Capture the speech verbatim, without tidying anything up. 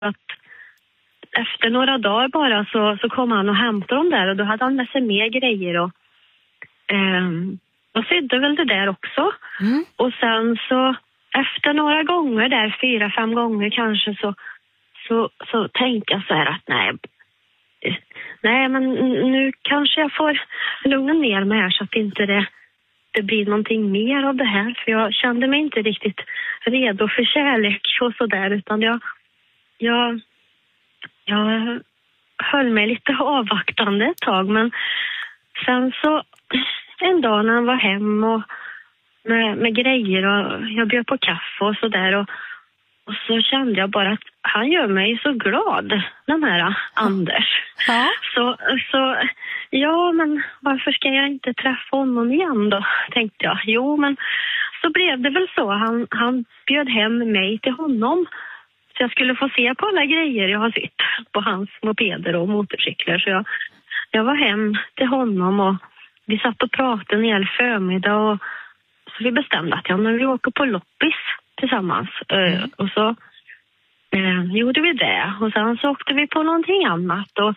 att efter några dagar bara så, så kom han och hämtade dem där och då hade han med sig mer grejer och eh, och sydde väl det där också. Mm. Och sen så efter några gånger där, fyra, fem gånger kanske så, så, så tänkte jag så här att nej, nej men nu kanske jag får lugna ner mig här så att inte det, det blir någonting mer av det här. För jag kände mig inte riktigt redo för kärlek och sådär utan jag, jag, jag höll mig lite avvaktande ett tag men sen så en dag när han var hem och med, med grejer och jag bjöd på kaffe och sådär och, och så kände jag bara att han gör mig så glad, den här Anders. Ja. Så, så ja men varför ska jag inte träffa honom igen då, tänkte jag. Jo men så blev det väl så, han, han bjöd hem mig till honom så jag skulle få se på alla grejer jag har sett på hans mopeder och motorcyklar så jag, jag var hem till honom och vi satt och pratade en hel förmiddag och så vi bestämde att ja, men vi åker på loppis tillsammans. Mm. Uh, och så uh, gjorde vi det. Och sen så åkte vi på någonting annat. Och